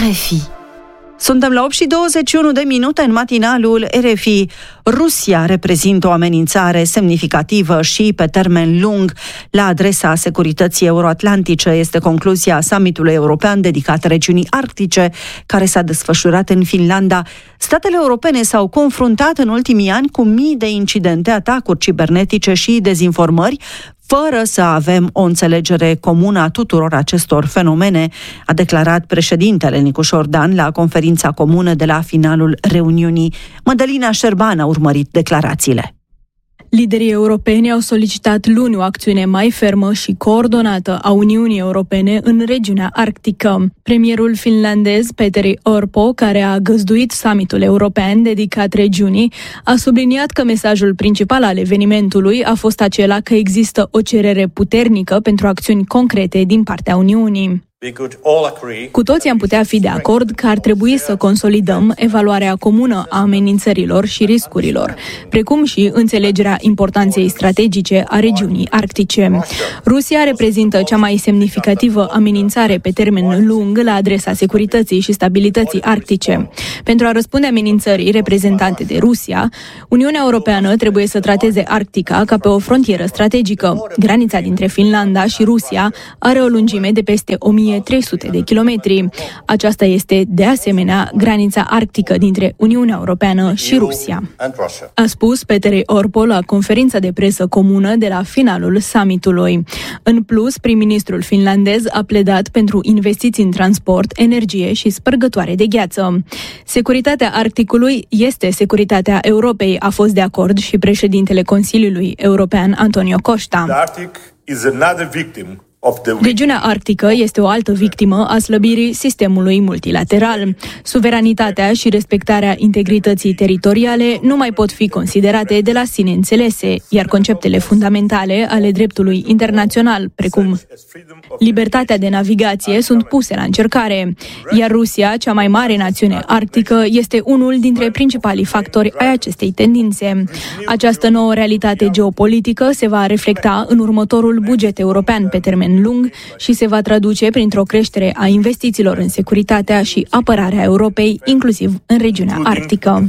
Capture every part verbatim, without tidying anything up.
F I. Suntem la opt și douăzeci și unu de minute în matinalul R F I. Rusia reprezintă o amenințare semnificativă și pe termen lung la adresa securității euroatlantice, este concluzia summitului european dedicat regiunii arctice, care s-a desfășurat în Finlanda. Statele europene s-au confruntat în ultimii ani cu mii de incidente, atacuri cibernetice și dezinformări, fără să avem o înțelegere comună a tuturor acestor fenomene, a declarat președintele Nicușor Dan la conferința comună de la finalul reuniunii. Mădălina Șerban a urmărit declarațiile. Liderii europeni au solicitat luni o acțiune mai fermă și coordonată a Uniunii Europene în regiunea arctică. Premierul finlandez Petteri Orpo, care a găzduit summitul european dedicat regiunii, a subliniat că mesajul principal al evenimentului a fost acela că există o cerere puternică pentru acțiuni concrete din partea Uniunii. Cu toții am putea fi de acord că ar trebui să consolidăm evaluarea comună a amenințărilor și riscurilor, precum și înțelegerea importanței strategice a regiunii arctice. Rusia reprezintă cea mai semnificativă amenințare pe termen lung la adresa securității și stabilității arctice. Pentru a răspunde amenințării reprezentante de Rusia, Uniunea Europeană trebuie să trateze Arctica ca pe o frontieră strategică. Granița dintre Finlanda și Rusia are o lungime de peste o mie trei sute de kilometri. Aceasta este, de asemenea, granița arctică dintre Uniunea Europeană și Rusia, a spus Petteri Orpo la conferința de presă comună de la finalul summitului. În plus, prim-ministrul finlandez a pledat pentru investiții în transport, energie și spărgătoare de gheață. Securitatea Arcticului este securitatea Europei, a fost de acord și președintele Consiliului European Antonio Costa. Regiunea arctică este o altă victimă a slăbirii sistemului multilateral. Suveranitatea și respectarea integrității teritoriale nu mai pot fi considerate de la sine înțelese, iar conceptele fundamentale ale dreptului internațional, precum libertatea de navigație, sunt puse la încercare. Iar Rusia, cea mai mare națiune arctică, este unul dintre principalii factori ai acestei tendințe. Această nouă realitate geopolitică se va reflecta în următorul buget european pe termen lung și se va traduce printr-o creștere a investițiilor în securitatea și apărarea Europei, inclusiv în regiunea arctică,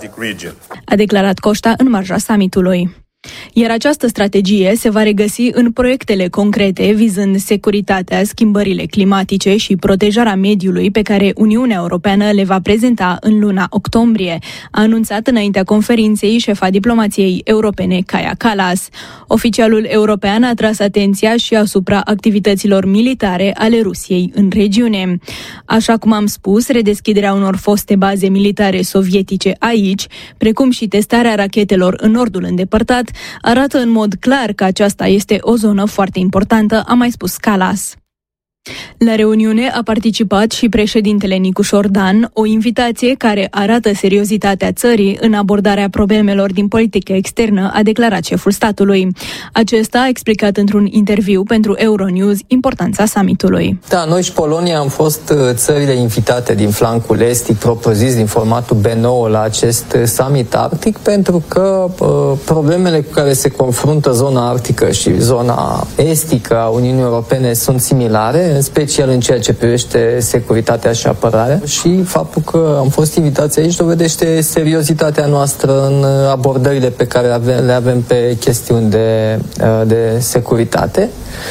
a declarat Costa în marja summitului. Iar această strategie se va regăsi în proiectele concrete vizând securitatea, schimbările climatice și protejarea mediului pe care Uniunea Europeană le va prezenta în luna octombrie, a anunțat înaintea conferinței șefa diplomației europene Kaja Kallas. Oficialul european a tras atenția și asupra activităților militare ale Rusiei în regiune. Așa cum am spus, redeschiderea unor foste baze militare sovietice aici, precum și testarea rachetelor în nordul îndepărtat, arată în mod clar că aceasta este o zonă foarte importantă, a mai spus Kallas. La reuniune a participat și președintele Nicușor Dan, o invitație care arată seriozitatea țării în abordarea problemelor din politică externă, a declarat șeful statului. Acesta a explicat într-un interviu pentru Euronews importanța summitului. Da, noi și Polonia am fost țările invitate din flancul estic, propriu-zis din formatul B nouă la acest summit arctic, pentru că uh, problemele cu care se confruntă zona arctică și zona estică a Uniunii Europene sunt similare, în special în ceea ce privește securitatea și apărarea, și faptul că am fost invitați aici dovedește seriozitatea noastră în abordările pe care le avem pe chestiuni de, de securitate.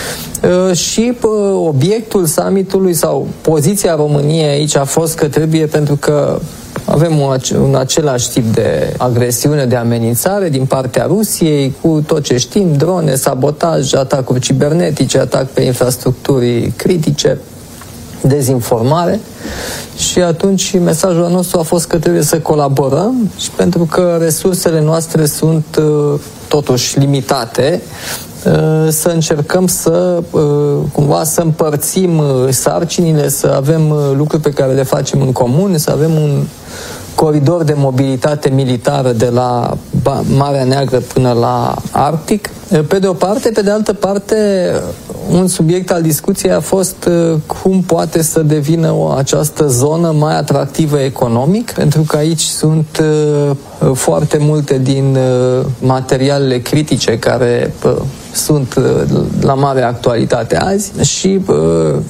Și obiectul summitului sau poziția României aici a fost că trebuie, pentru că avem un, un același tip de agresiune, de amenințare din partea Rusiei, cu tot ce știm, drone, sabotaj, atacuri cibernetice, atac pe infrastructuri critice, dezinformare. Și atunci mesajul nostru a fost că trebuie să colaborăm, și pentru că resursele noastre sunt totuși limitate, să încercăm să cumva să împărțim sarcinile, să avem lucruri pe care le facem în comun, să avem un coridor de mobilitate militară de la Marea Neagră până la Arctic. Pe de o parte, pe de altă parte, un subiect al discuției a fost cum poate să devină o, această zonă mai atractivă economic, pentru că aici sunt uh, foarte multe din uh, materialele critice care uh, sunt uh, la mare actualitate azi și uh,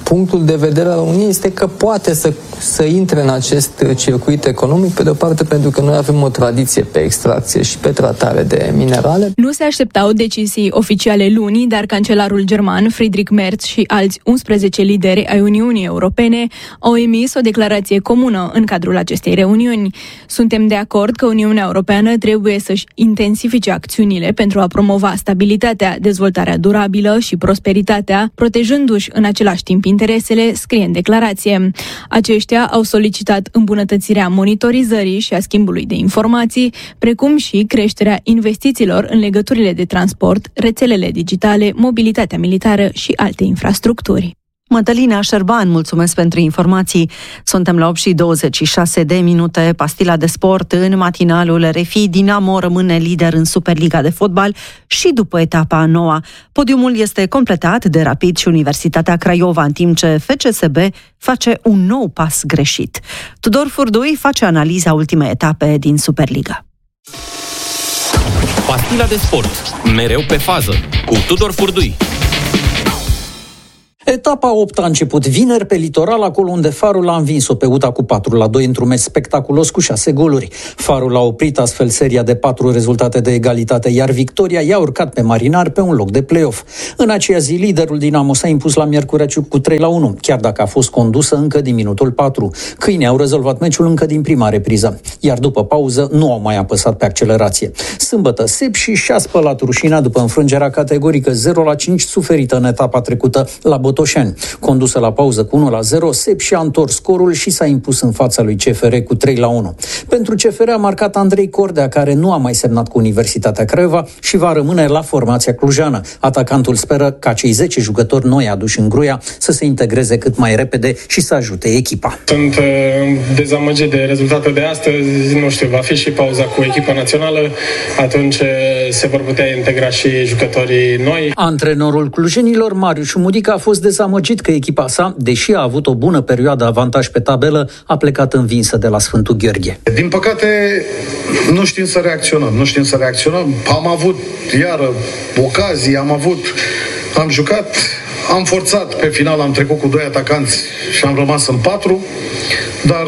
punctul de vedere al României este că poate să, să intre în acest circuit economic, pe de-o parte pentru că noi avem o tradiție pe extracție și pe tratare de minerale. Nu se așteptau decizii oficiale luni, dar cancelarul german Friedrich Merz și alți unsprezece lideri ai Uniunii Europene au emis o declarație comună în cadrul acestei reuniuni. Suntem de acord că Uniunea Europeană trebuie să-și intensifice acțiunile pentru a promova stabilitatea, dezvoltarea durabilă și prosperitatea, protejându-și în același timp interesele, scrie în declarație. Aceștia au solicitat îmbunătățirea monitorizării și a schimbului de informații, precum și creșterea investițiilor în legăturile de transport, rețelele digitale, mobilitatea militară și alte infrastructuri. Mădălina Șerban, mulțumesc pentru informații. Suntem la opt și douăzeci și șase de minute. Pastila de sport în matinalul R F I. Dinamo rămâne lider în Superliga de fotbal și după etapa a noua. Podiumul este completat de Rapid și Universitatea Craiova, în timp ce F C S B face un nou pas greșit. Tudor Furdui face analiza ultimei etape din Superliga. Pastila de sport, mereu pe fază, cu Tudor Furdui. Etapa a opta a început vineri pe litoral, acolo unde Farul a învins-o pe U T A cu patru la doi într-un meci spectaculos cu șase goluri. Farul a oprit astfel seria de patru rezultate de egalitate, iar victoria i-a urcat pe Marinari pe un loc de play-off. În aceea zi, liderul Dinamo s-a impus la Miercurea Ciuc cu trei la unu, chiar dacă a fost condusă încă din minutul patru. Câinii au rezolvat meciul încă din prima repriză, iar după pauză nu au mai apăsat pe accelerație. Sâmbătă, Sepsi și-a spălat rușinea după înfrângerea categorică zero la cinci suferită în etapa trecută la Botoșani. Condusă la pauză cu unu la zero, Sepsi a întors scorul și s-a impus în fața lui C F R cu trei la unu. Pentru C F R a marcat Andrei Cordea, care nu a mai semnat cu Universitatea Craiova și va rămâne la formația clujană. Atacantul speră ca cei zece jucători noi aduși în Gruia să se integreze cât mai repede și să ajute echipa. Sunt uh, dezamăgit de rezultatul de astăzi. Nu știu, va fi și pauza cu echipa națională. Atunci se vor putea integra și jucătorii noi. Antrenorul clujenilor, Marius Mudica, a fost dezamăgit că echipa sa, deși a avut o bună perioadă avantaj pe tabelă, a plecat învinsă de la Sfântul Gheorghe. Din păcate, nu știm să reacționăm. Nu știm să reacționăm. Am avut, iară, ocazii, am avut, am jucat, am forțat. Pe final am trecut cu doi atacanți și am rămas în patru. Dar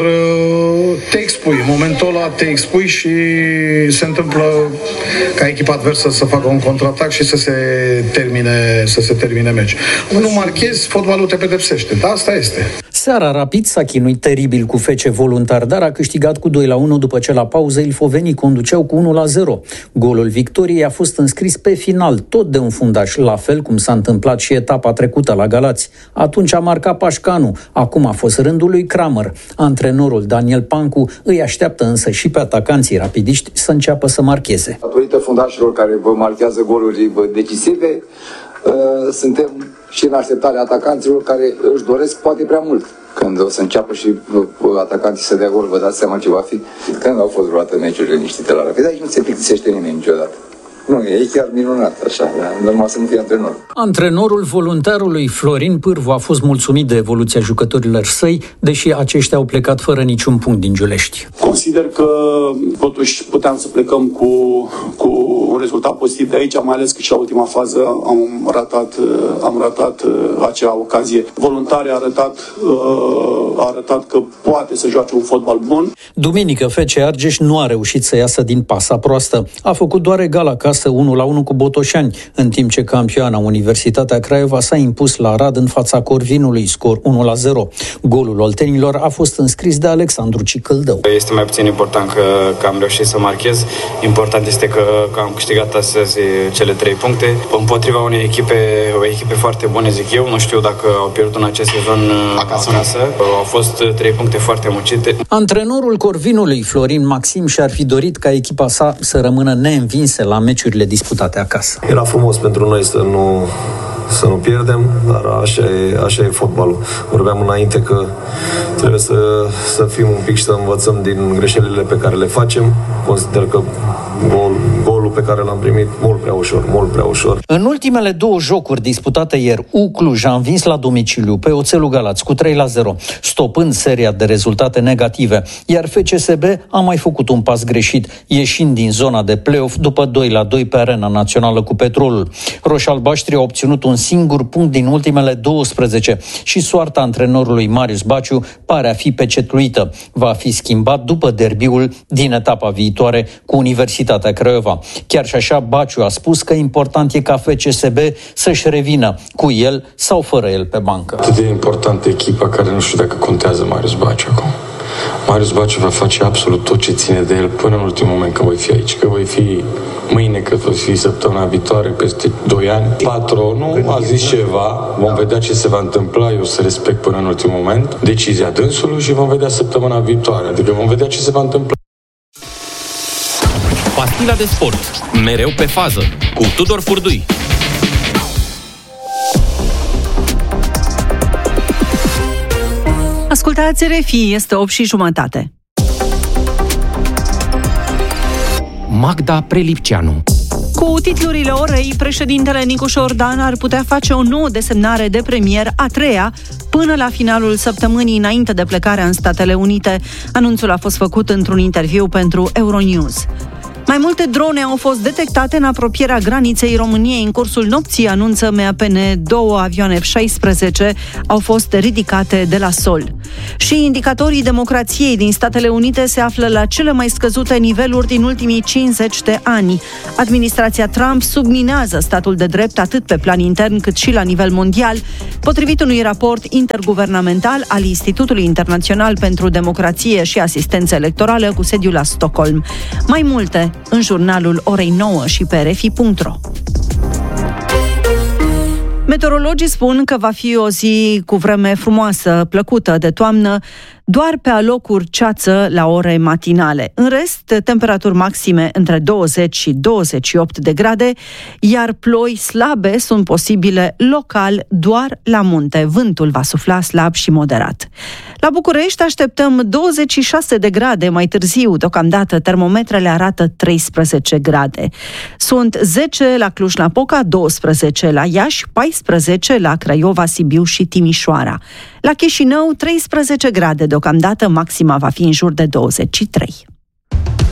te expui, în momentul ăla te expui și se întâmplă ca echipa adversă să facă un contraatac și să se termine, să se termine meci. Nu marchezi, fotbalul te pedepsește, dar asta este. Seara Rapid s-a chinuit teribil cu F C Voluntar, dar a câștigat cu doi la unu după ce la pauză ilfovenii conduceau cu unu la zero. Golul victoriei a fost înscris pe final, tot de un fundaș, la fel cum s-a întâmplat și etapa trecută la Galați. Atunci a marcat Pașcanu, acum a fost rândul lui Kramer. Antrenorul Daniel Pancu îi așteaptă însă și pe atacanții rapidiști să înceapă să marcheze. Datorită fundașilor care vă marchează goluri decisive, suntem și în așteptarea atacanților care își doresc poate prea mult. Când o să înceapă și atacanții să dea gol, vă dați seama ce va fi. Când au fost vreodată meciurile liniștite la Rapid, aici nu se plictisește nimeni niciodată. Nu, e chiar minunat, așa, normal să nu fie antrenor. Antrenorul voluntarului Florin Pârvu a fost mulțumit de evoluția jucătorilor săi, deși aceștia au plecat fără niciun punct din Giulești. Consider că totuși puteam să plecăm cu, cu un rezultat pozitiv de aici, mai ales că și la ultima fază am ratat, am ratat acea ocazie. Voluntarii a arătat, a arătat că poate să joace un fotbal bun. Duminică, F C Argeș nu a reușit să iasă din pasa proastă. A făcut doar egal acasă unu la unu cu Botoșani, în timp ce campioana Universitatea Craiova s-a impus la Arad în fața Corvinului, scor unu la zero. Golul oltenilor a fost înscris de Alexandru Cicâldău. Este mai puțin important că, că am reușit să marchez. Important este că, că am câștigat astăzi cele trei puncte împotriva unei echipe, o echipe foarte bune, zic eu. Nu știu dacă au pierdut în acest sezon acasă. acasă. Au fost trei puncte foarte muncite. Antrenorul Corvinului, Florin Maxim, și-ar fi dorit ca echipa sa să rămână neînvinsă la meciurile disputate acasă. Era frumos pentru noi să nu, să nu pierdem, dar așa e, așa e fotbalul. Vorbeam înainte că trebuie să, să fim un pic și să învățăm din greșelile pe care le facem. Consider că gol, golul pe care l-am primit mult prea ușor, mult prea ușor. În ultimele două jocuri disputate ieri, U Cluj a învins la domiciliu pe Oțelul Galați cu trei la zero, stopând seria de rezultate negative, iar F C S B a mai făcut un pas greșit, ieșind din zona de play-off după doi la doi pe Arena Națională cu Petrolul. Roșalbaștrii au obținut un singur punct din ultimele douăsprezece și soarta antrenorului Marius Baciu pare a fi pecetluită. Va fi schimbat după derbiul din etapa viitoare cu Universitatea Craiova. Chiar și așa, Baciu a spus că important e ca F C S B să-și revină cu el sau fără el pe bancă. Atât de importantă echipa care nu știu dacă contează Marius Baciu acum. Marius Baciu va face absolut tot ce ține de el până în ultimul moment că voi fi aici, că voi fi mâine, că voi fi săptămâna viitoare, peste doi ani. Patronul a zis ceva, vom vedea ce se va întâmpla, eu să respect până în ultimul moment decizia dânsului și vom vedea săptămâna viitoare, adică vom vedea ce se va întâmpla. Pastila de sport, mereu pe fază, cu Tudor Furdui. Ascultați R F I, este opt și jumătate. Magda Prelipceanu. Cu titlurile orei, președintele Nicușor Dan ar putea face o nouă desemnare de premier, a treia, până la finalul săptămânii înainte de plecarea în Statele Unite. Anunțul a fost făcut într-un interviu pentru Euronews. Mai multe drone au fost detectate în apropierea graniței României în cursul nopții, anunță M A P N. Două avioane F șaisprezece au fost ridicate de la sol. Și indicatorii democrației din Statele Unite se află la cele mai scăzute niveluri din ultimii cincizeci de ani. Administrația Trump subminează statul de drept atât pe plan intern cât și la nivel mondial, potrivit unui raport interguvernamental al Institutului Internațional pentru Democrație și Asistență Electorală cu sediul la Stockholm. Mai multe în jurnalul orei nouă și pe R F I punct ro. Meteorologii spun că va fi o zi cu vreme frumoasă, plăcută de toamnă, doar pe alocuri ceață la ore matinale. În rest, temperaturi maxime între douăzeci și douăzeci și opt de grade, iar ploi slabe sunt posibile local doar la munte. Vântul va sufla slab și moderat. La București așteptăm douăzeci și șase de grade mai târziu, deocamdată termometrele arată treisprezece grade. Sunt zece la Cluj-Napoca, douăsprezece la Iași, paisprezece la Craiova, Sibiu și Timișoara. La Chișinău, treisprezece grade, deocamdată maxima va fi în jur de douăzeci și trei.